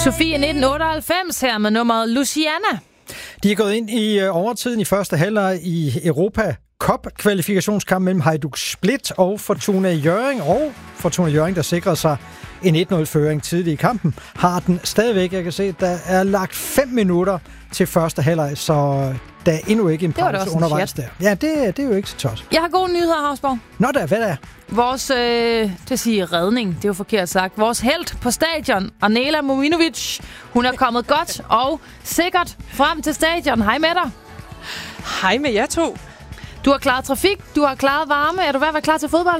Sofie 1998 her med nummeret Luciana. De er gået ind i overtiden i første halvleg i Europa Cup-kvalifikationskamp mellem Hajduk Split og Fortuna Hjørring. Og Fortuna Hjørring, der sikrede sig en 1-0-føring tidlig i kampen, har den stadigvæk. Jeg kan se, at der er lagt 5 minutter til første halvleg, så der er endnu ikke en pause undervejs der. Ja, det er jo ikke så tosset. Jeg har gode nyheder, Havsborg. Nå da, hvad der er? Vores, det siger redning, det er jo forkert sagt. Vores helt på stadion, Anela Mominovic, hun er kommet godt og sikkert frem til stadion. Hej med dig. Hej med jer to. Du har klaret trafik, du har klaret varme. Er du ved at være klar til fodbold?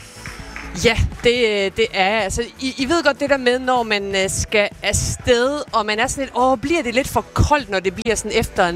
Ja, det er altså. I ved godt det der med, når man skal afsted, og man er sådan lidt, bliver det lidt for koldt, når det bliver sådan efter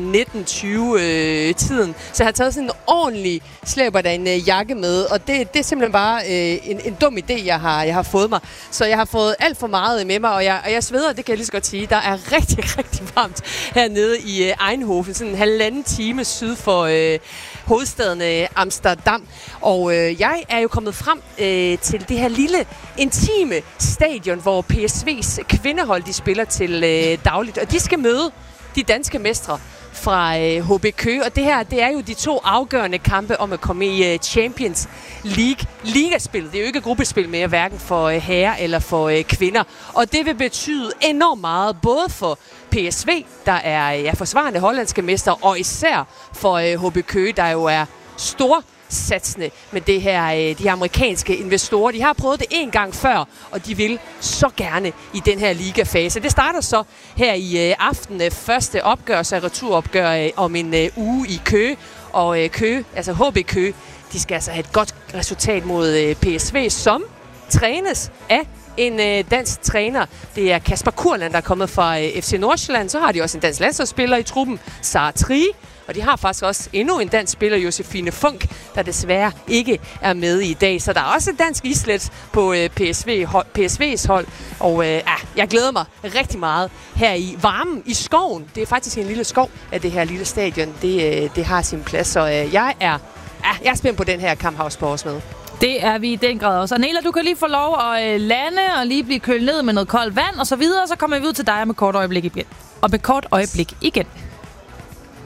1920-tiden. Så jeg har taget sådan en ordentlig slæber der en jakke med, og det er simpelthen bare en dum idé, jeg har fået mig. Så jeg har fået alt for meget med mig, og jeg sveder, det kan jeg lige så godt sige. Der er rigtig, rigtig varmt hernede i Eindhoven, sådan en 1,5 time syd for hovedstaden Amsterdam. Og jeg er jo kommet frem til det her lille, intime stadion, hvor PSV's kvindehold, de spiller til dagligt. Og de skal møde de danske mestre fra HB Køge. Og det her, det er jo de 2 afgørende kampe om at komme i Champions League. Ligaspil, det er jo ikke gruppespil mere, hverken for herrer eller for kvinder. Og det vil betyde enormt meget, både for PSV, der er forsvarende hollandske mestre, og især for HB Køge, der jo er storsatsende med det her, de amerikanske investorer. De har prøvet det en gang før, og de vil så gerne i den her ligafase. Det starter så her i aften, første opgør, så returopgør om en uge i Køge. Og Køge, altså HB Køge, de skal altså have et godt resultat mod PSV, som trænes af en dansk træner. Det er Kasper Kurland, der er kommet fra FC Nordsjælland. Så har de også en dansk landsholdsspiller i truppen, Sara Trie. Og de har faktisk også endnu en dansk spiller, Josefine Funk, der desværre ikke er med i dag. Så der er også et dansk islet på PSV's hold. Og jeg glæder mig rigtig meget her i varmen i skoven. Det er faktisk en lille skov af det her lille stadion. Det har sin plads, så jeg er spændt på den her kamp, Havsborg også med. Det er vi i den grad også. Anela, du kan lige få lov at lande og lige blive kølet ned med noget koldt vand og så videre, og så kommer vi ud til dig om et kort øjeblik igen.